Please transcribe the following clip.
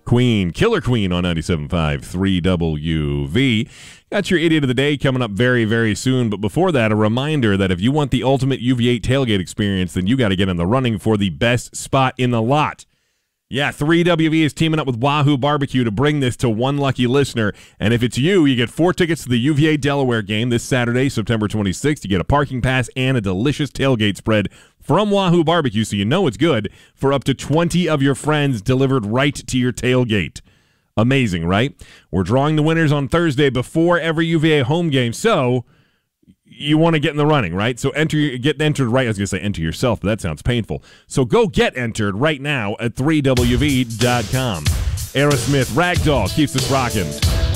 Queen, Killer Queen on 97.5, 3WV. Got your Idiot of the Day coming up very, very soon. But before that, a reminder that if you want the ultimate UV8 tailgate experience, then you got to get in the running for the best spot in the lot. Yeah, 3WV is teaming up with Wahoo Barbecue to bring this to one lucky listener. And if it's you, you get 4 tickets to the UVA Delaware game this Saturday, September 26th. You get a parking pass and a delicious tailgate spread from Wahoo Barbecue, so you know it's good, for up to 20 of your friends delivered right to your tailgate. Amazing, right? We're drawing the winners on Thursday before every UVA home game, so you want to get in the running, right? So get entered right. I was going to say enter yourself, but that sounds painful. So go get entered right now at 3WV.com. Aerosmith, Ragdoll keeps us rocking.